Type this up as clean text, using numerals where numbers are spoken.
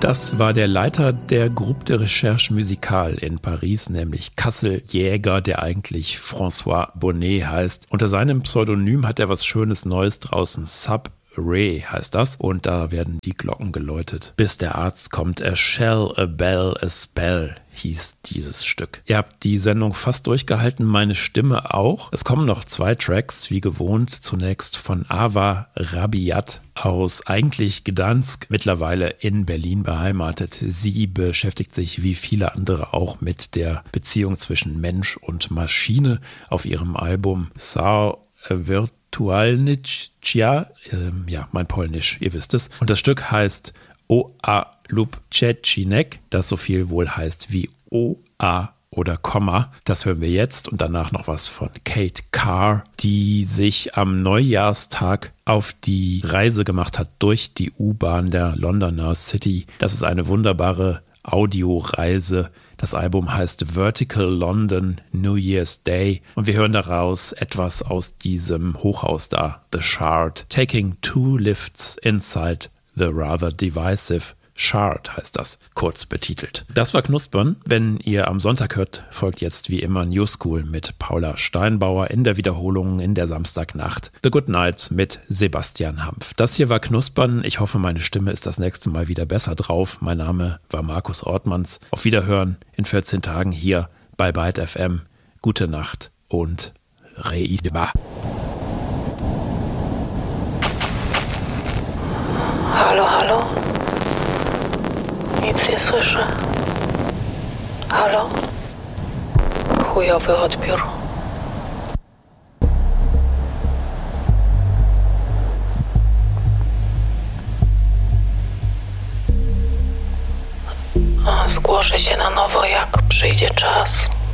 Das war der Leiter der Groupe de Recherche Musicale in Paris, nämlich Kassel Jäger, der eigentlich François Bonnet heißt. Unter seinem Pseudonym hat er was Schönes Neues draußen. Sub Ray heißt das. Und da werden die Glocken geläutet. Bis der Arzt kommt. A Shell, a Bell, a Spell hieß dieses Stück. Ihr habt die Sendung fast durchgehalten, meine Stimme auch. Es kommen noch 2 Tracks, wie gewohnt. Zunächst von Ava Rabiat aus eigentlich Gdansk, mittlerweile in Berlin beheimatet. Sie beschäftigt sich wie viele andere auch mit der Beziehung zwischen Mensch und Maschine auf ihrem Album Sao Wirtualniczia, ja, mein Polnisch, ihr wisst es. Und das Stück heißt O.A. Lubcecinek, das so viel wohl heißt wie O.A. oder Komma. Das hören wir jetzt und danach noch was von Kate Carr, die sich am Neujahrstag auf die Reise gemacht hat durch die U-Bahn der Londoner City. Das ist eine wunderbare Audioreise. Das Album heißt Vertical London New Year's Day und wir hören daraus etwas aus diesem Hochhaus da, The Shard. Taking 2 lifts inside the rather divisive Shard heißt das, kurz betitelt. Das war Knuspern. Wenn ihr am Sonntag hört, folgt jetzt wie immer New School mit Paula Steinbauer in der Wiederholung in der Samstagnacht. The Good Night mit Sebastian Hampf. Das hier war Knuspern. Ich hoffe, meine Stimme ist das nächste Mal wieder besser drauf. Mein Name war Markus Ortmanns. Auf Wiederhören in 14 Tagen hier bei Byte FM. Gute Nacht und Reideba. Hallo, hallo. Nic nie słyszę. Halo? Chujowy odbiór. Zgłoszę się na nowo, jak przyjdzie czas.